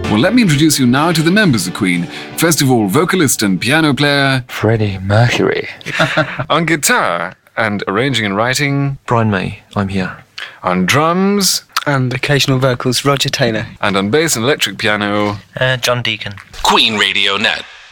Well, let me introduce you now to the members of Queen. First of all, vocalist and piano player Freddie Mercury. on guitar and arranging and writing, Brian May, I'm here. on drums, And occasional vocals, Roger Taylor. and on bass and electric piano, John Deacon. Queen Radio Net.